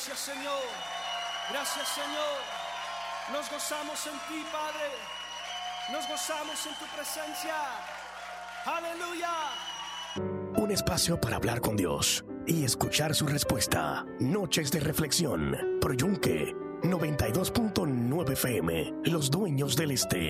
Gracias, Señor. Gracias, Señor. Nos gozamos en ti, Padre. Nos gozamos en tu presencia. Aleluya. Un espacio para hablar con Dios y escuchar su respuesta. Noches de reflexión. Pro Yunque 92.9 FM. Los dueños del este.